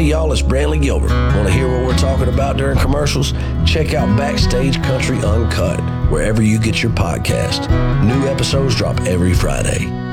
Hey y'all, it's Brantley Gilbert. Want to hear what we're talking about during commercials? Check out Backstage Country Uncut, wherever you get your podcast. New episodes drop every Friday.